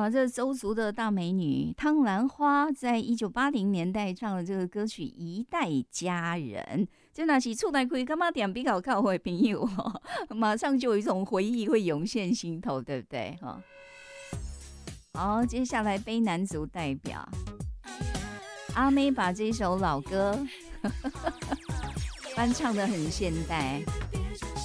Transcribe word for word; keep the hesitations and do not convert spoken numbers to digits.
哇，这周族的大美女汤兰花，在一九八零年代唱的这个歌曲《一代佳人》，这那是厝内开干嘛点比较靠的朋友哦，马上就有一种回忆会涌现心头，对不对？哈，好，接下来卑南族代表阿妹把这首老歌翻唱的很现代。